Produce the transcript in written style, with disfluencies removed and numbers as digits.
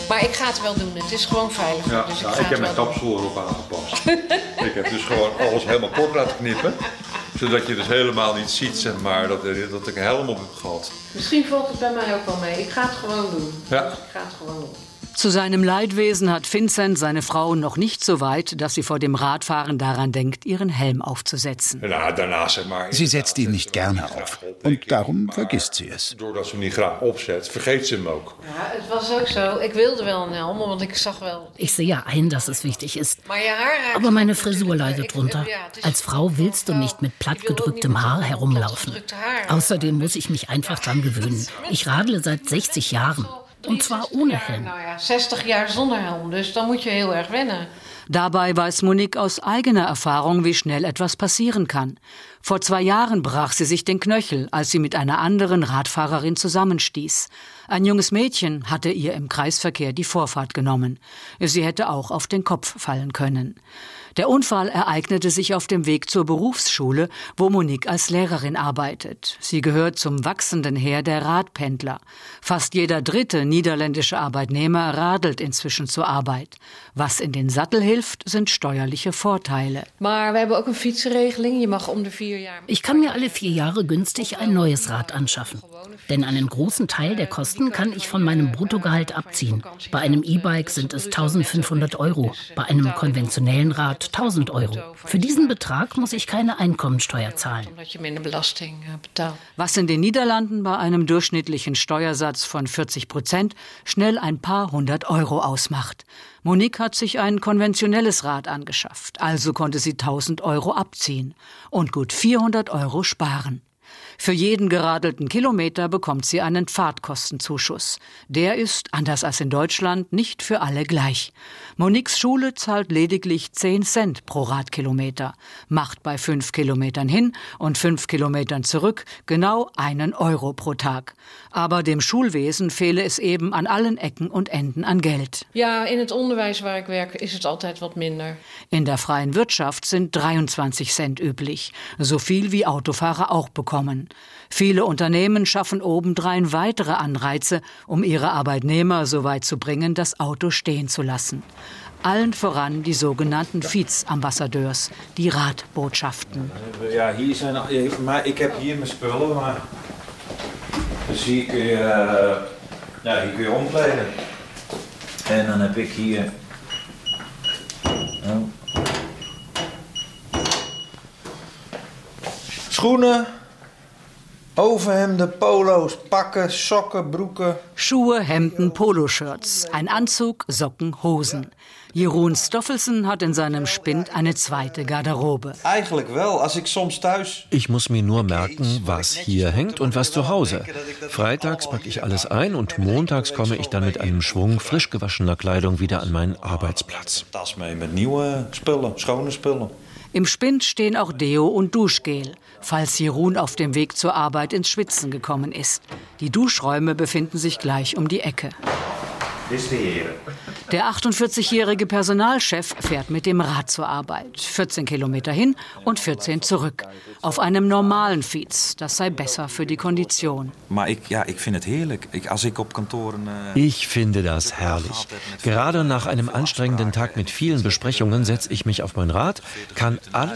Maar ik ga het wel doen. Het is gewoon veilig. Ja, dus ik heb mijn kapsel erop aangepast. Ik heb dus gewoon alles helemaal kort laten knippen. Zodat je dus helemaal niet ziet, zeg maar, dat ik een helm op heb gehad. Misschien valt het bij mij ook wel mee. Ik ga het gewoon doen. Ja. Dus ik ga het gewoon doen. Zu seinem Leidwesen hat Vincent seine Frau noch nicht so weit, dass sie vor dem Radfahren daran denkt, ihren Helm aufzusetzen. Ja, daarna, zeg maar, Sie setzt ihn nicht gerne auf und darum vergisst sie es. Doordat ze hem niet graag opzet, vergeet ze hem ook. Ja, het was ook zo. Ik wilde wel een helm, want ik zag wel... Ich sehe ein, dass es wichtig ist. Maar je haar raakt... Aber meine Frisur leidet drunter. Als Frau willst du nicht mit plattgedrücktem Haar herumlaufen. Außerdem muss ich mich einfach dran gewöhnen. Ich radle seit 60 Jahren. Und zwar ohne Helm. Nou ja, 60 jaar zonder helm, dus dan moet je heel erg wennen. Dabei weiß Monique aus eigener Erfahrung, wie schnell etwas passieren kann. Vor 2 Jahren brach sie sich den Knöchel, als sie mit einer anderen Radfahrerin zusammenstieß. Ein junges Mädchen hatte ihr im Kreisverkehr die Vorfahrt genommen. Sie hätte auch auf den Kopf fallen können. Der Unfall ereignete sich auf dem Weg zur Berufsschule, wo Monique als Lehrerin arbeitet. Sie gehört zum wachsenden Heer der Radpendler. Fast jeder 3. niederländische Arbeitnehmer radelt inzwischen zur Arbeit. Was in den Sattel hilft, sind steuerliche Vorteile. Maar we hebben ook een fietsenregeling. Je mag om de 4 jaar... Ich kann mir alle 4 Jahre günstig ein neues Rad anschaffen. Denn einen großen Teil der Kosten kann ich von meinem Bruttogehalt abziehen. Bei einem E-Bike sind es 1.500 €, bei einem konventionellen Rad 1.000 €. Für diesen Betrag muss ich keine Einkommensteuer zahlen. Omdat je minder belasting betaalt. Was in den Niederlanden bei einem durchschnittlichen Steuersatz von 40% schnell ein paar 100 € ausmacht. Monique hat sich ein konventionelles Rad angeschafft, also konnte sie 1.000 € abziehen und gut 400 € sparen. Für jeden geradelten Kilometer bekommt sie einen Fahrtkostenzuschuss. Der ist, anders als in Deutschland, nicht für alle gleich. Moniques Schule zahlt lediglich 10 Cent pro Radkilometer, macht bei 5 Kilometern hin und 5 Kilometern zurück genau 1 € pro Tag. Aber dem Schulwesen fehle es eben an allen Ecken und Enden an Geld. Ja, in het onderwijs waar ik werk is het altijd wat minder. In der freien Wirtschaft sind 23 Cent üblich, so viel wie Autofahrer auch bekommen. Viele Unternehmen schaffen obendrein weitere Anreize, um ihre Arbeitnehmer so weit zu bringen, das Auto stehen zu lassen. Allen voran die sogenannten Fietsambassadeurs, die Radbotschaften. Ja, hier zijn, maar ik heb hier mijn spullen, maar dus hier kun je, hier kun je omkleden. En dan heb ik hier. Schoenen, overhemden, polo's, pakken, sokken, broeken. Schuhe, Hemden, Poloshirts, ein Anzug, Socken, Hosen. Jeroen Stoffelsen hat in seinem Spind eine zweite Garderobe. Eigenlijk wel, als ik soms thuis... Ich muss mir nur merken, was hier hängt und was zu Hause. Freitags packe ich alles ein und montags komme ich dann mit einem Schwung frisch gewaschener Kleidung wieder an meinen Arbeitsplatz. Tas mee met nieuwe spullen, schone spullen. Im Spind stehen auch Deo und Duschgel, falls Jeroen auf dem Weg zur Arbeit ins Schwitzen gekommen ist. Die Duschräume befinden sich gleich um die Ecke. Der 48-jährige Personalchef fährt mit dem Rad zur Arbeit. 14 Kilometer hin und 14 zurück. Auf einem normalen Fiets. Das sei besser für die Kondition. Ich finde es heerlijk. Als ik op kantoren... Ich finde das herrlich. Gerade nach einem anstrengenden Tag mit vielen Besprechungen setze ich mich auf mein Rad, kann alles